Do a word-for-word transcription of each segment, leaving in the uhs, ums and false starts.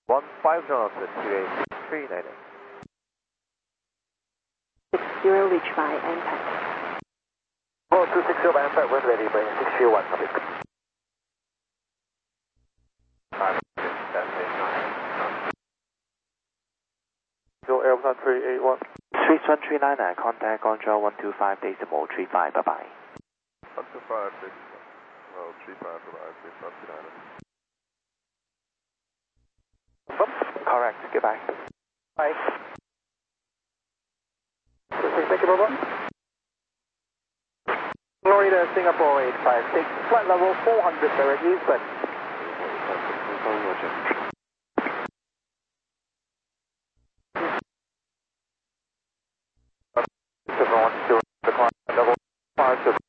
one five zero to two eight three nine eight. six zero reach by Ampeg. four two six zero by Ampeg, when ready, by six zero one topic. five six seven eight nine. Go Airplane three eight one. Swiss one three nine, uh, contact control one two five decimal three five, bye bye. one two five decimal three five, bye bye, Swiss one three nine. Correct, goodbye. Bye. Thank you, Bye-bye. Florida, Singapore eight five six, flight level four hundred direct Eastern. Level five zero.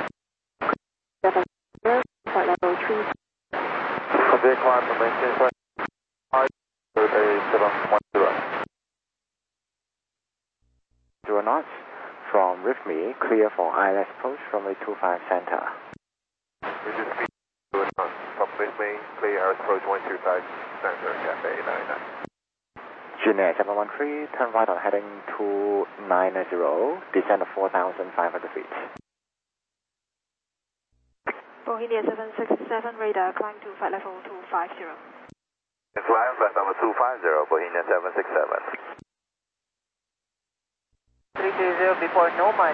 Flight level three. Contact climb to maintain flight five seven one zero. Zero knots from Rifme, clear for I L S approach from the two five center. This is speed two knots from Rifme, clear I L S approach one two five center, Cafe nine nine. Junior seven one three, turn right on heading two nine zero, descend of four thousand five hundred feet. Bohemia seven six seven, radar, climb to flight level two five zero. Flying flight number two five zero, Bohemia seven six seven. three two zero before no mind.